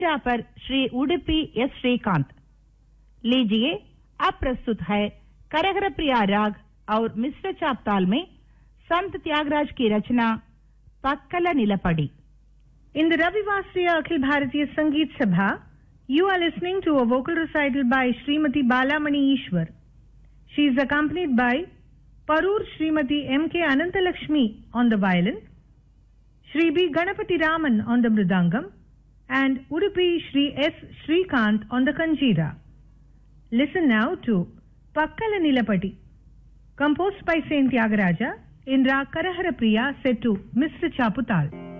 पर श्री उडुपी एस श्रीकांत। लीजिए अब प्रस्तुत है करहर प्रिया राग और मिश्र चाप ताल में संत त्यागराज की रचना पक्कल निलपड़ी। In the Ravivasriya Akhil Bharatiya Sangeet Sabha, you are listening to a vocal recital by Srimati Balamani Ishwar. She is accompanied by Parur Srimati M.K. Anantalakshmi on the violin, Shri B. Ganapati Raman on the mridangam, and Udupi Shri S. Shrikant on the kanjira. Listen now to Pakkala Nilapadi, composed by Saint Tyagaraja in Raag Karahara Priya set to Mr. Chaputal.